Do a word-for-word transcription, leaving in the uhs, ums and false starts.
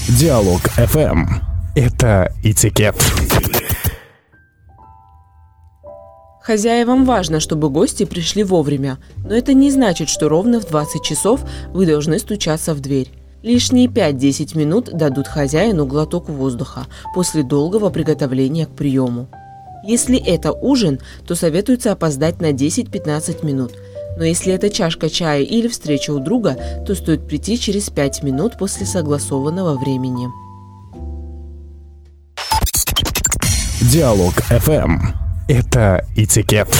Диалог эф эм. Это этикет. Хозяевам важно, чтобы гости пришли вовремя, но это не значит, что ровно в двадцать часов вы должны стучаться в дверь. Лишние пять-десять минут дадут хозяину глоток воздуха после долгого приготовления к приему. Если это ужин, то советуется опоздать на десять-пятнадцать минут. Но если это чашка чая или встреча у друга, то стоит прийти через пять минут после согласованного времени. Диалог эф эм. Это этикет.